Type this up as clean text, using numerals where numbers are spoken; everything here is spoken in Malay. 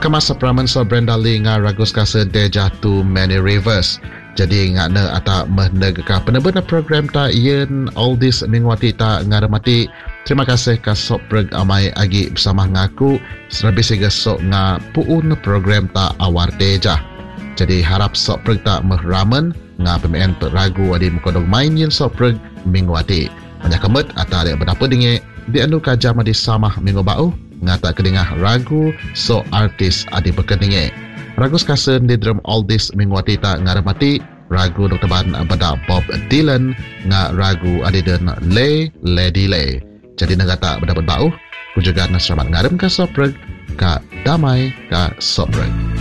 Kemasa pramen so Brenda Lee nga ragus kasa Deja to Many Rivers. Jadi ngana ata mehnegaka penebena program ta yen all this mingwati ta ngaramati. Terima kasih ka sok preg amai agi bersama ngaku serabih sega sok nga puun program ta awar Deja. Jadi harap sok preg ta mehramen nga pemain ragu adi mukodong main yen sok preg mingwati. Banyak kemet ata ada berapa dinge di anu kajam adi samah minggu bau ngata kedengah ragu so artis adi berkeninge. Ragu skasen di drum all this mingwati ta ngaramati ragu Dr. Ban pada Bob Dylan nga ragu adi dan Lady Lay. Jadi negata berdapat bau ku juga nasramat ngarem ka sopreg ka damai ka sopreg.